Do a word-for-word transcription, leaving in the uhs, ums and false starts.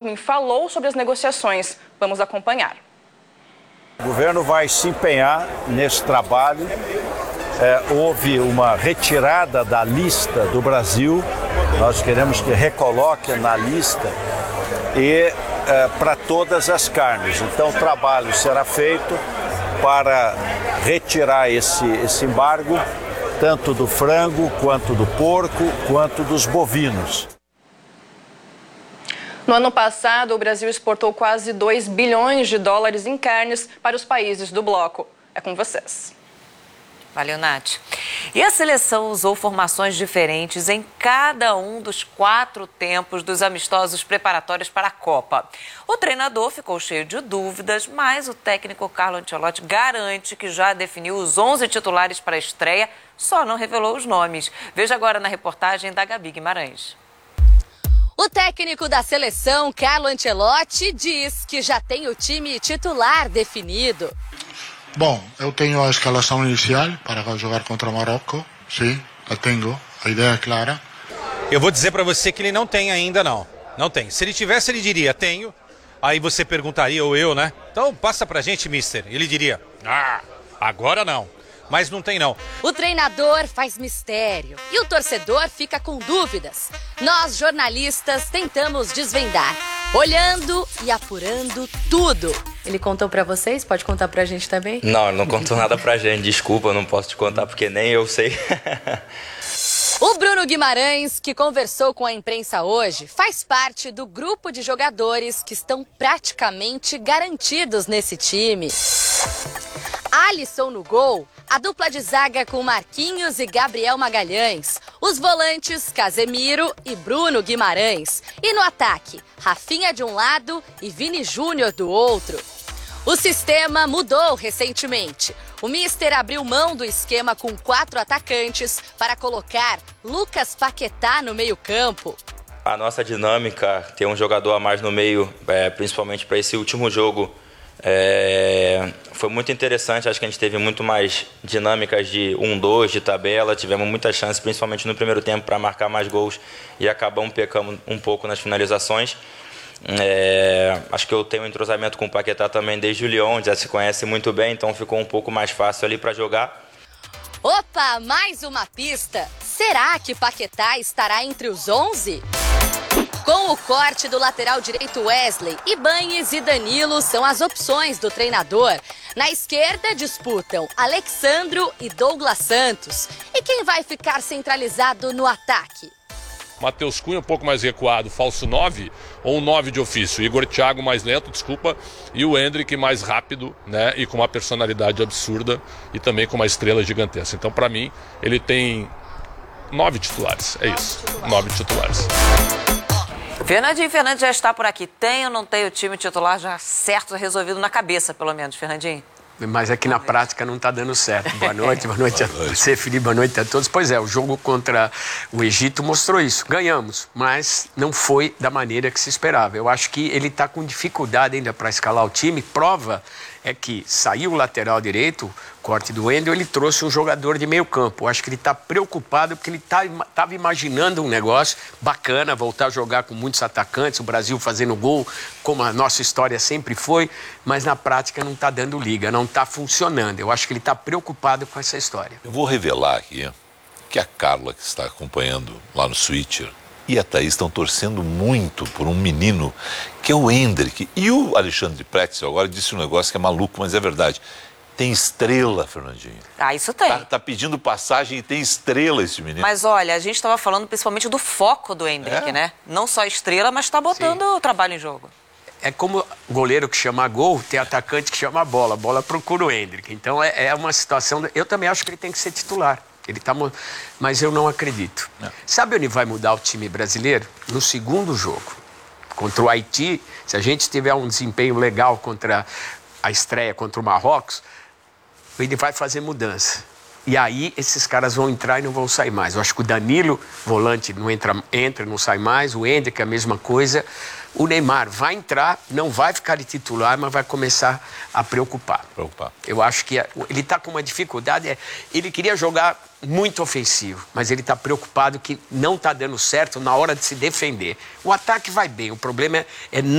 Alckmin falou sobre as negociações. Vamos acompanhar. O governo vai se empenhar nesse trabalho. É, houve uma retirada da lista do Brasil. Nós queremos que recoloque na lista e é, para todas as carnes. Então o trabalho será feito para retirar esse, esse embargo, tanto do frango, quanto do porco, quanto dos bovinos. No ano passado, o Brasil exportou quase dois bilhões de dólares em carnes para os países do bloco. É com vocês. Valeu, Nath. E a seleção usou formações diferentes em cada um dos quatro tempos dos amistosos preparatórios para a Copa. O treinador ficou cheio de dúvidas, mas o técnico Carlo Ancelotti garante que já definiu os onze titulares para a estreia, só não revelou os nomes. Veja agora na reportagem da Gabi Guimarães. O técnico da seleção, Carlo Ancelotti, diz que já tem o time titular definido. Bom, eu tenho a escalação inicial para jogar contra o Marrocos, sim, a tenho, a ideia é clara. Eu vou dizer para você que ele não tem ainda, não. Não tem. Se ele tivesse, ele diria, tenho. Aí você perguntaria, ou eu, né? Então passa pra gente, mister. Ele diria, ah, agora não. Mas não tem, não. O treinador faz mistério e o torcedor fica com dúvidas. Nós, jornalistas, tentamos desvendar, olhando e apurando tudo. Ele contou pra vocês? Pode contar pra gente também? Não, não contou nada pra gente. Desculpa, eu não posso te contar porque nem eu sei. O Bruno Guimarães, que conversou com a imprensa hoje, faz parte do grupo de jogadores que estão praticamente garantidos nesse time. Alisson no gol, a dupla de zaga com Marquinhos e Gabriel Magalhães, os volantes Casemiro e Bruno Guimarães, e no ataque, Rafinha de um lado e Vini Júnior do outro. O sistema mudou recentemente. O míster abriu mão do esquema com quatro atacantes para colocar Lucas Paquetá no meio-campo. A nossa dinâmica, ter um jogador a mais no meio, é, principalmente para esse último jogo, É, foi muito interessante. Acho que a gente teve muito mais dinâmicas de um dois de tabela, tivemos muitas chances, principalmente no primeiro tempo, para marcar mais gols e acabamos pecando um pouco nas finalizações. É, acho que eu tenho um entrosamento com o Paquetá também desde o Lyon, já se conhece muito bem, então ficou um pouco mais fácil ali para jogar. Opa, mais uma pista! Será que Paquetá estará entre os onze? Com o corte do lateral direito Wesley, Ibañez e Danilo são as opções do treinador. Na esquerda disputam Alexandro e Douglas Santos. E quem vai ficar centralizado no ataque? Matheus Cunha um pouco mais recuado, falso nove ou um nove de ofício. Igor Thiago mais lento, desculpa, e o Endrick mais rápido, né, e com uma personalidade absurda e também com uma estrela gigantesca. Então, para mim, ele tem nove titulares, é isso, nove titulares. Fernandinho Fernandes já está por aqui. Tem ou não tem o time titular já certo, resolvido na cabeça, pelo menos, Fernandinho? Mas aqui na prática não está dando certo. Boa noite, boa noite a você, Felipe, boa noite a todos. Pois é, o jogo contra o Egito mostrou isso. Ganhamos, mas não foi da maneira que se esperava. Eu acho que ele está com dificuldade ainda para escalar o time. Prova é que saiu o lateral direito, corte do Wendel, ele trouxe um jogador de meio campo. Eu acho que ele está preocupado porque ele estava tá, imaginando um negócio bacana, voltar a jogar com muitos atacantes, o Brasil fazendo gol, como a nossa história sempre foi, mas na prática não está dando liga, não está funcionando. Eu acho que ele está preocupado com essa história. Eu vou revelar aqui que a Carla, que está acompanhando lá no Switcher, e a Thaís estão torcendo muito por um menino que é o Endrick. E o Alexandre Pretzel agora disse um negócio que é maluco, mas é verdade. Tem estrela, Fernandinho. Ah, isso tem. Tá, tá pedindo passagem e tem estrela esse menino. Mas olha, a gente estava falando principalmente do foco do Endrick, é? né? Não só estrela, mas está botando Sim. o trabalho em jogo. É como goleiro que chama gol, tem atacante que chama bola. A bola procura o Endrick. Então é, é uma situação... Eu também acho que ele tem que ser titular. Ele tá, mas eu não acredito. Não. Sabe onde vai mudar o time brasileiro? No segundo jogo. Contra o Haiti, se a gente tiver um desempenho legal contra a estreia contra o Marrocos, ele vai fazer mudança. E aí esses caras vão entrar e não vão sair mais. Eu acho que o Danilo, volante, não entra, entra não sai mais. O Endrick, a mesma coisa. O Neymar vai entrar, não vai ficar de titular, mas vai começar a preocupar. Preocupar. Eu acho que ele está com uma dificuldade. Ele queria jogar muito ofensivo, mas ele está preocupado que não está dando certo na hora de se defender. O ataque vai bem, o problema é, é